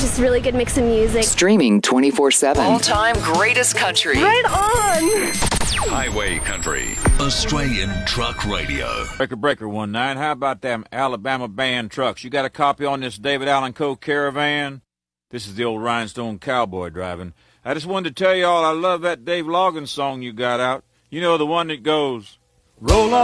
just really good mix of music. Streaming 24/7. All-time greatest country. Right on! Highway Country, Australian Truck Radio. Breaker 19. How about them Alabama band trucks? You got a copy on this David Allen Coe Caravan? This is the old rhinestone cowboy driving. I just wanted to tell you all I love that Dave Loggins song you got out. You know, the one that goes, roll on.